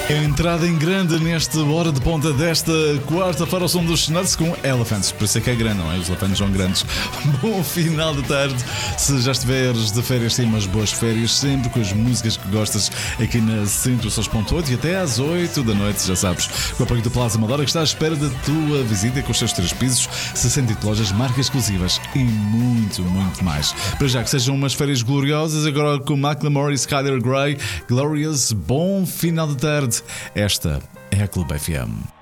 Entrada em grande neste Hora de Ponta desta quarta-feira ao som dos Snuts com Elephants. Por isso é que é grande, não é? Os elefantes são grandes. Bom final de tarde. Se já estiveres de férias, tem umas boas férias, sempre com as músicas que gostas aqui na 106.8 e até às 8 da noite, já sabes. Com o apoio do Plaza Amadora, que está à espera da tua visita com os seus 3 pisos, 60 lojas, marcas exclusivas e muito, muito mais. Para já que sejam umas férias gloriosas, agora com Macklemore e Skyler Grey, Glorious, bom final de tarde. Esta é a Clube FM.